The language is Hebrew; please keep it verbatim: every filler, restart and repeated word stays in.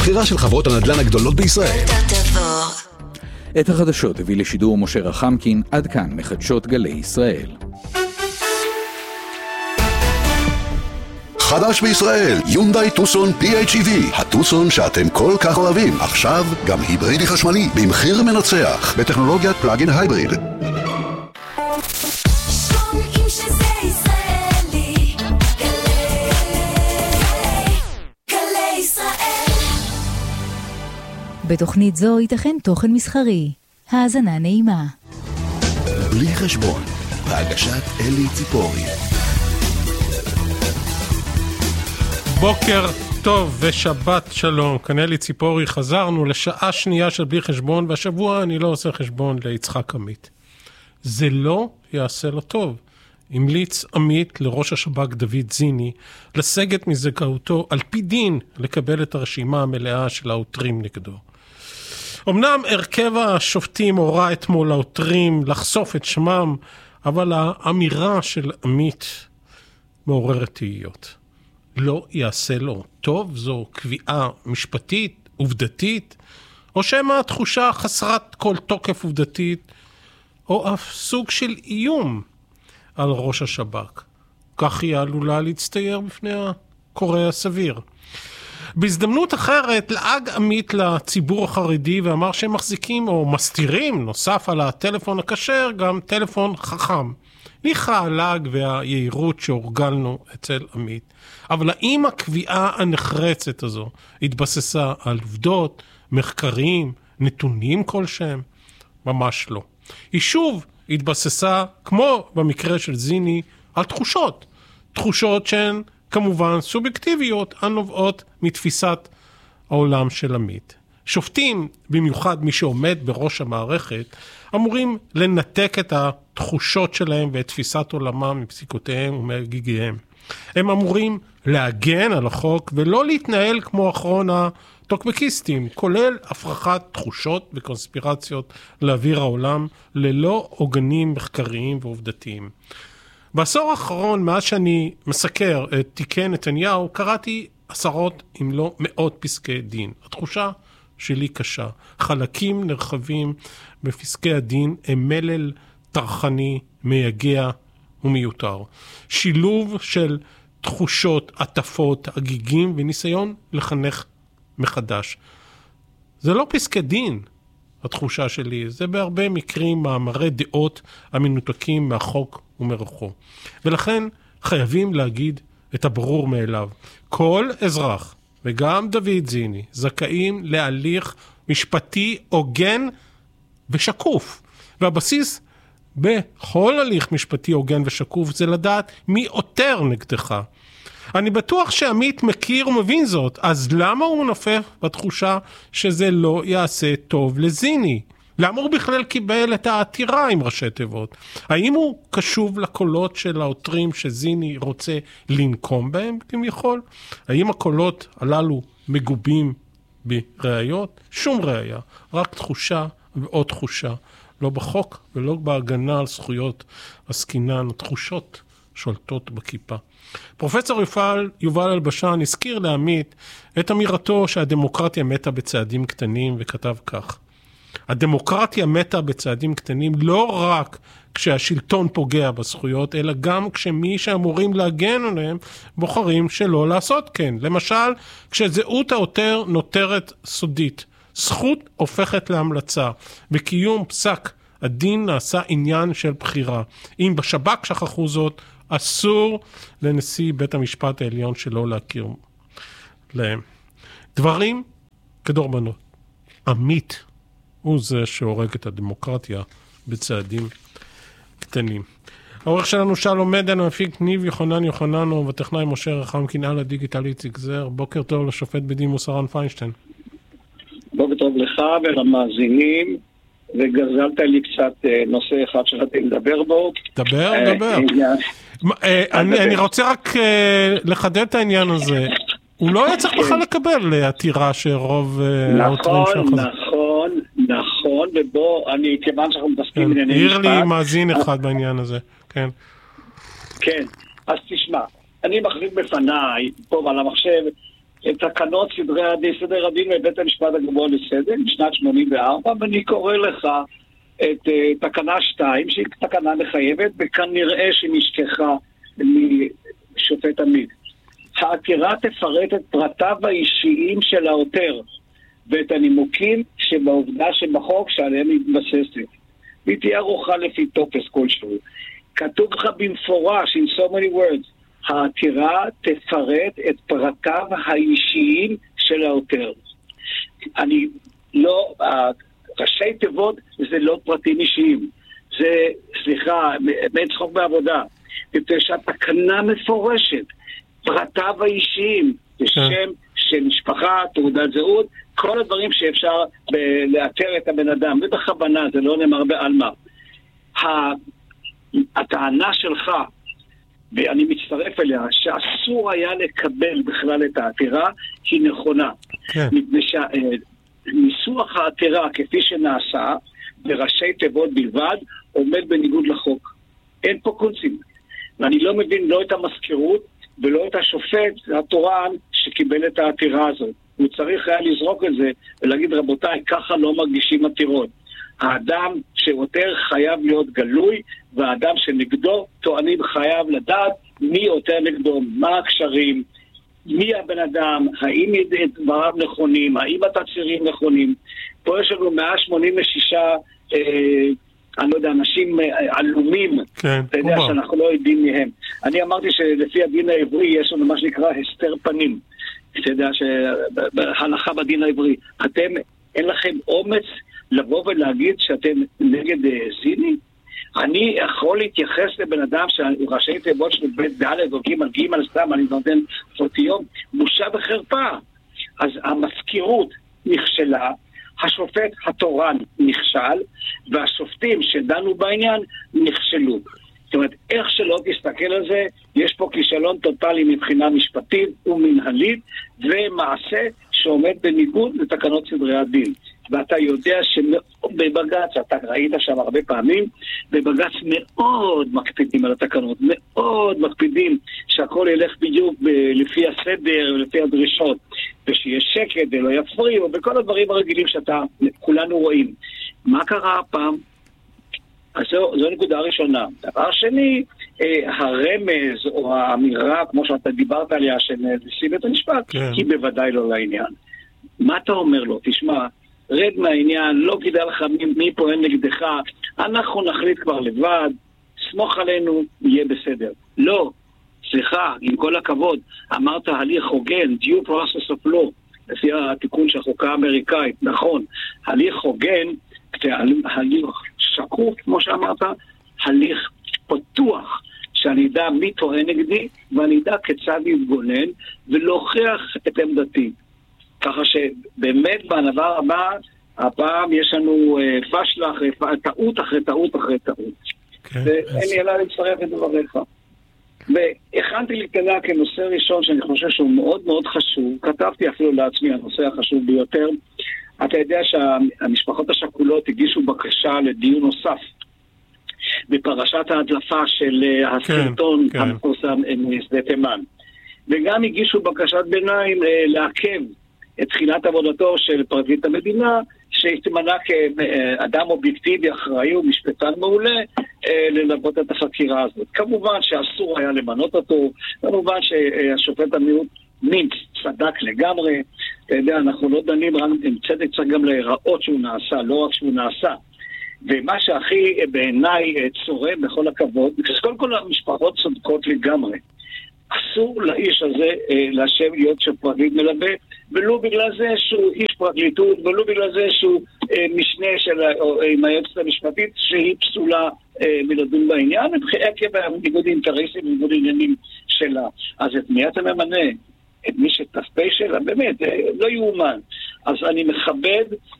בחירה של חברות הנדל"ן הגדולות בישראל. את החדשות הביא לשידור משה רחמקין. עד כאן מחדשות גלי ישראל. חדש בישראל, יונדאי טוסון פי אייץ' אי וי, הטוסון שאתם כל כך אוהבים, עכשיו גם היברידי חשמלי, במחיר מנצח, בטכנולוגיית פלאגין הייבריד. שומעים שזה ישראלי, גלי ישראל. בתוכנית זו ייתכן תוכן מסחרי. האזנה נעימה. בלי חשבון, בהגשת אלי ציפורי. בוקר טוב ושבת שלום, כאן אלי ציפורי. חזרנו לשעה שנייה של בלי חשבון, והשבוע אני לא עושה חשבון ליצחק עמית. זה לא יעשה לו טוב. המליץ עמית לראש השב"כ דוד זיני לסגת מזכאותו על פי דין לקבל את הרשימה המלאה של העותרים נגדו. אמנם הרכב השופטים הורה אתמול לעותרים לחשוף את שמם, אבל האמירה של עמית מעוררת תהיות. לא יעשה לו טוב, זו קביעה משפטית, עובדתית, או שמא התחושה חסרת כל תוקף עובדתית, או אף סוג של איום על ראש השב"כ. כך היא עלולה להצטייר בפני הקורא הסביר. בהזדמנות אחרת לעג עמית לציבור החרדי ואמר שהם מחזיקים או מסתירים, נוסף על הטלפון הכשר, גם טלפון חכם. ניחא הלעג והיעירות שהורגלנו אצל עמית. אבל האם הקביעה הנחרצת הזו התבססה על עובדות, מחקרים, נתונים כלשהם? ממש לא. היא שוב התבססה, כמו במקרה של זיני, על תחושות. תחושות שהן כמובן סובייקטיביות, הנובעות מתפיסת העולם של עמית. שופטים, במיוחד מי שעומד בראש המערכת, אמורים לנתק את התחושות שלהם ואת תפיסת עולמם מפסיקותיהם ומהגיגיהם. הם אמורים להגן על החוק ולא להתנהל כמו אחרון הטוקבקיסטים, כולל הפרחת תחושות וקונספירציות לאוויר העולם ללא עוגנים מחקריים ועובדתיים. בעשור האחרון, מאז שאני מסקר את תיקי נתניהו, קראתי עשרות אם לא מאות פסקי דין. התחושה שלי קשה. חלקים נרחבים בפסקי הדין הם מלל טרחני, מייגע ומיותר. שילוב של תחושות, עטפות, הגיגים וניסיון לחנך מחדש. זה לא פסקי דין, התחושה שלי. זה בהרבה מקרים מאמרי דעות המנותקים מהחוק ומרוחו. ולכן חייבים להגיד את הברור מאליו. כל אזרח, וגם דוד זיני, זכאים להליך משפטי הוגן ושקוף. והבסיס בכל הליך משפטי הוגן ושקוף זה לדעת מי עותר נגדך. אני בטוח שעמית מכיר ומבין זאת, אז למה הוא מנופף בתחושה שזה לא יעשה טוב לזיני? למה הוא בכלל קיבל את העתירה עם ראשי תיבות? האם הוא קשוב לקולות של העותרים שזיני רוצה לנקום בהם כביכול? האם הקולות הללו מגובים בראיות? שום ראיה, רק תחושה ועוד תחושה. לא בחוק ולא בהגנה על זכויות עסקינן, תחושות שולטות בכיפה. פרופסור יובל, יובל אלבשן הזכיר לעמית את אמירתו שהדמוקרטיה מתה בצעדים קטנים וכתב כך: הדמוקרטיה מתה בצעדים קטנים לא רק כשהשלטון פוגע בזכויות, אלא גם כשמי שאמורים להגן עליהם בוחרים שלא לעשות כן. למשל, כשזהות העותר נותרת סודית, זכות הופכת להמלצה. בקיום פסק הדין נעשה עניין של בחירה. אם בשב"כ שכחו זאת, אסור לנשיא בית המשפט העליון שלא להכיר להם. דברים כדורבנות. עמית הוא זה שהורג את הדמוקרטיה בצעדים קטנים. העורך שלנו שלום מדן, המפיק ניב יוחנן יוחננו, וטכנאי משה רחמקין, על הדיגיטל איציק זר. בוקר טוב לשופט בדימוס הרן פיינשטיין. בוקר טוב לך ולמאזינים, וגזלת לי קצת נושא אחד שרציתי לדבר בו. דבר, דבר. אני רוצה רק לחדד את העניין הזה. הוא לא היה צריך בכלל לקבל עתירה שרוב העותרים שלך. נכון, נכון, נכון, ובוא, אני, כיוון שאנחנו מתעסקים בענייני משפט. העיר לי מאזין אחד בעניין הזה, כן. כן, אז תשמע, אני מחזיק בפניי, פה על המחשב, את תקנות סדרי הדין, סדר הדין בבית המשפט הגבוה לצדק בשנת שמונים וארבע, ואני קורא לך את uh, תקנה שתיים, שהיא תקנה מחייבת, וכנראה שנשכחה משופט עמית. העתירה תפרט את פרטיו האישיים של העותר, ואת הנימוקים שבעובדה שבחוק שעליהם מתבססת. והיא תהיה ערוכה לפי טופס כלשהו. כתוב לך במפורש, in so many words, העתירה תפרט את פרטיו האישיים של העותר. אני לא, ראשי תיבות זה לא פרטים אישיים. זה, סליחה, בין צחוק בעבודה. כדי שהתקנה מפורשת, פרטיו האישיים, שם של משפחה, תעודת זהות, כל הדברים שאפשר ב- לאתר את הבן אדם, ובכוונה, זה לא נאמר בעלמא. הטענה שלך, ואני מצטרף אליה, שאסור היה לקבל בכלל את העתירה, היא נכונה. כן. מפני שניסוח העתירה כפי שנעשה, בראשי תיבות בלבד, עומד בניגוד לחוק. אין פה קונצים. ואני לא מבין לא את המזכירות, ולא את השופט התורן שקיבל את העתירה הזאת. הוא צריך היה לזרוק את זה ולהגיד, רבותיי, ככה לא מרגישים עתירות. האדם שעותר חייב להיות גלוי, והאדם שנגדו טוענים חייב לדעת מי עותר נגדו, מה הקשרים, מי הבן אדם, האם דבריו נכונים, האם התצהירים נכונים. פה יש לנו מאה שמונים ושישה, אה, אני לא יודע, אנשים עלומים, כן, אתה יודע אומר. שאנחנו לא יודעים מהם. אני אמרתי שלפי הדין העברי יש לנו מה שנקרא הסתר פנים. אתה יודע שהלכה בדין העברי. אתם, אין לכם אומץ לבוא ולהגיד שאתם נגד זיני? אני יכול להתייחס לבן אדם שראשי תיבות של בית ד' או ג' ג' סתם, אני נותן פרטיות, בושה וחרפה. אז המזכירות נכשלה, השופט התורן נכשל, והשופטים שדנו בעניין נכשלו. זאת אומרת, איך שלא תסתכל על זה, יש פה כישלון טוטלי מבחינה משפטית ומנהלית, ומעשה שעומד בניגוד לתקנות סדרי הדין. ואתה יודע שבבג"ץ, אתה ראית שם הרבה פעמים, בבג"ץ מאוד מקפידים על התקנות, מאוד מקפידים שהכל ילך בדיוק ב- לפי הסדר ולפי הדרישות, ושיש שקט ולא יפריעו, וכל הדברים הרגילים שאתה, כולנו רואים. מה קרה הפעם? אז זו, זו נקודה ראשונה. דבר שני, אה, הרמז או האמירה, כמו שאתה דיברת עליה, של נשיא בית המשפט, כן. היא בוודאי לא לעניין. מה אתה אומר לו? תשמע, רד מהעניין, לא כדאי לך מי, מי פה אין נגדך, אנחנו נחליט כבר לבד, סמוך עלינו, יהיה בסדר. לא, סליחה, עם כל הכבוד, אמרת הליך הוגן, due process of law, לפי התיקון של החוקה האמריקאית, נכון, הליך הוגן, הליך שקוף, כמו שאמרת, הליך פתוח, שאני אדע מי טוען נגדי, ואני אדע כיצד להתגונן, ולהוכיח את עמדתי. ככה שבאמת בדבר הבא, הפעם יש לנו פשלה אחרי טעות אחרי טעות אחרי טעות. ואין לי אלא להצטרף את דבריך. והכנתי להתקנה כנושא ראשון שאני חושב שהוא מאוד מאוד חשוב, כתבתי אפילו לעצמי הנושא החשוב ביותר. אתה יודע שהמשפחות השכולות הגישו בקשה לדיון נוסף בפרשת ההדלפה של הסרטון כן, המפורסם כן. משדה תימן. וגם הגישו בקשת ביניים לעכב את תחילת עבודתו של פרקליט המדינה, שהתמנה כאדם אובייקטיבי אחראי ומשפטן מעולה ללוות את החקירה הזאת. כמובן שאסור היה למנות אותו, כמובן שהשופט המיעוט מינץ צדק לגמרי, אתה יודע, אנחנו לא דנים רק עם צדק, צריך גם להיראות שהוא נעשה, לא רק שהוא נעשה. ומה שהכי בעיניי צורם בכל הכבוד, קודם כל המשפחות צודקות לגמרי. אסור לאיש הזה אה, לשב להיות שפרקליט מלווה, ולא בגלל זה שהוא איש פרקליטות, ולא בגלל זה שהוא אה, משנה של אה, עם היועצת המשפטית, שהיא פסולה אה, מלדון בעניין, עקב ניגוד אינטרסים וניגוד עניינים שלה. אז את מי אתה ממנה? את מי שת"פ שלה? באמת, אה, לא יאומן. אז אני מכבד